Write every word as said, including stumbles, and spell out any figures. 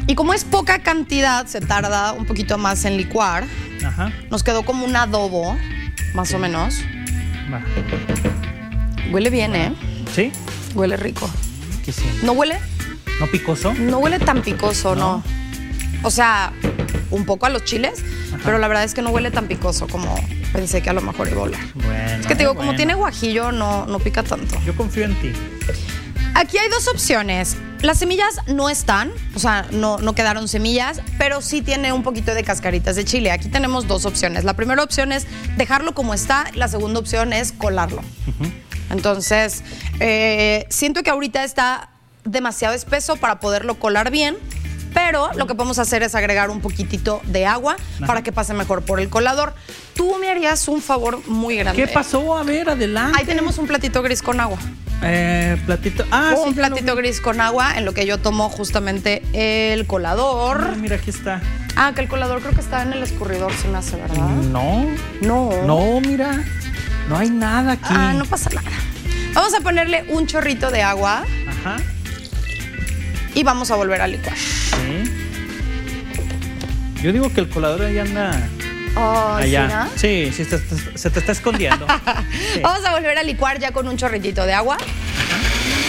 Y como es poca cantidad, se tarda un poquito más en licuar. Ajá. Nos quedó como un adobo, más o menos. Va. Huele bien, ¿eh? ¿Sí? Huele rico. ¿Qué sí? ¿No huele? ¿No picoso? No huele tan picoso, no. No. O sea, un poco a los chiles, Ajá. pero la verdad es que no huele tan picoso como pensé que a lo mejor iba a oler. Bueno. Es que te digo, como bueno. tiene guajillo, no, no pica tanto. Yo confío en ti. Aquí hay dos opciones. Las semillas no están, o sea, no, no quedaron semillas, pero sí tiene un poquito de cascaritas de chile. Aquí tenemos dos opciones. La primera opción es dejarlo como está, la segunda opción es colarlo. Uh-huh. Entonces, eh, siento que ahorita está demasiado espeso para poderlo colar bien, pero lo que podemos hacer es agregar un poquitito de agua Ajá. para que pase mejor por el colador. Tú me harías un favor muy grande. ¿Qué pasó? A ver, adelante. Ahí tenemos un platito gris con agua. Eh, platito. Ah, un sí, ya lo platito vi. gris con agua en lo que yo tomo justamente el colador. Ah, mira, aquí está. Ah, que el colador creo que está en el escurridor, se me hace, ¿verdad? No. No. No, mira. No hay nada aquí. Ah, no pasa nada. Vamos a ponerle un chorrito de agua Ajá. y vamos a volver a licuar. Sí. Yo digo que el colador ahí anda Oh, allá. ¿sí, Sí, sí, te- te- se te está escondiendo. Sí. Vamos a volver a licuar ya con un chorritito de agua.